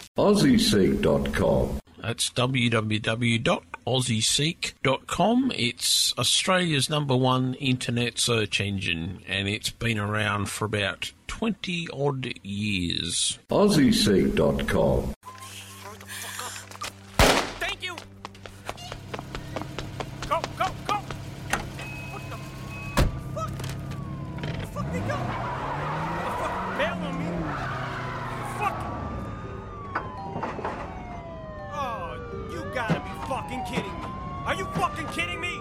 AussieSeek.com. That's www.aussieseek.com. It's Australia's #1 internet search engine, and it's been around for about 20-odd years. AussieSeek.com. Thank you! Go, go, go! What the fuck? Where the fuck they go? Motherfucker, bail on me! Fuck! Oh, you gotta be fucking kidding me! Are you fucking kidding me?